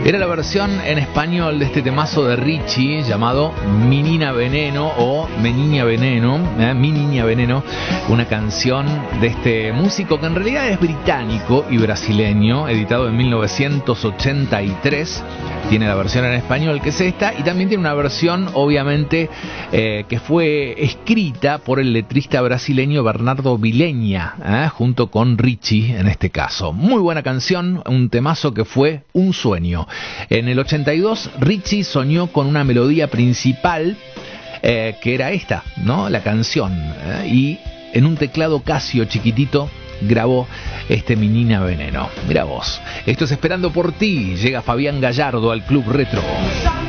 Era la versión en español de este temazo de Richie llamado Mi Niña Veneno o Mi Niña Veneno, Mi Niña Veneno, una canción de este músico que en realidad es británico y brasileño, editado en 1983. Tiene la versión en español, que es esta, y también tiene una versión, obviamente, que fue escrita por el letrista brasileño Bernardo Vilhena, junto con Richie en este caso. Muy buena canción, un temazo que fue un sueño. En el 82, Richie soñó con una melodía principal, que era esta, ¿no? La canción, y en un teclado Casio chiquitito grabó este Mi Niña Veneno. Mira vos, esto es Esperando por Ti. Llega Fabián Gallardo al Club Retro.